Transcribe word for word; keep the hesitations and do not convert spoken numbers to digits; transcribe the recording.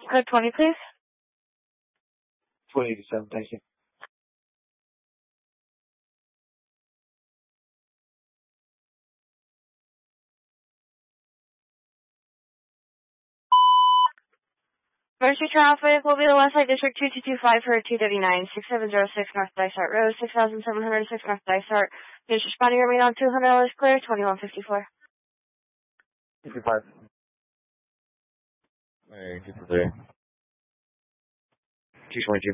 Code twenty, please. twenty eighty-seven, thank you. Emergency traffic will be the Westside District two two two five for two thirty-nine, six seven zero six North Dysart Road, six thousand seven hundred six North Dysart. Finish responding, remain on two hundred dollars clear, twenty-one fifty-four. fifty-five. Alright, good for there. two twenty-two.